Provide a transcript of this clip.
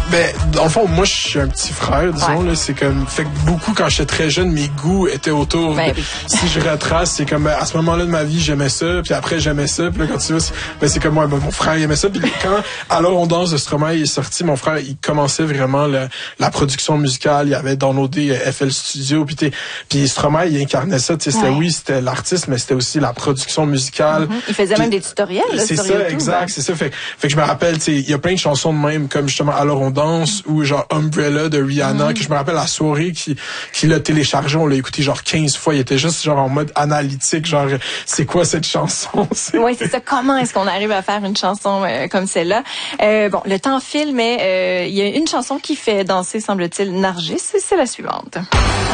Ben, dans le fond, moi, je suis un petit frère, disons, là. C'est comme, fait que beaucoup, quand j'étais très jeune, mes goûts étaient autour. Ben, oui. Si je retrace, c'est comme, à ce moment-là de ma vie, j'aimais ça, puis après, j'aimais ça, puis là, quand tu vois, c'est comme, mon frère, il aimait ça, puis quand, Alors on danse de Stromae est sorti, mon frère, il commençait vraiment la production musicale, il avait downloadé FL Studio, puis Stromae, il incarnait ça, tu sais, c'était l'artiste, mais c'était aussi la production musicale. Il faisait même des tutoriels, là, c'est sur ça, YouTube, exact, c'est ça. Fait que je me rappelle, tu sais, il y a plein de chansons de même, comme justement Alors on danse, ou genre Umbrella de Rihanna, que je me rappelle la soirée qui l'a téléchargé, on l'a écouté genre 15 fois, il était juste genre en mode analytique, genre, c'est quoi cette chanson? Oui, c'est ça. Comment est-ce qu'on arrive à faire une chanson comme celle-là? Bon, le temps file, mais il y a une chanson qui fait danser, semble-t-il, Nargis, c'est la suivante.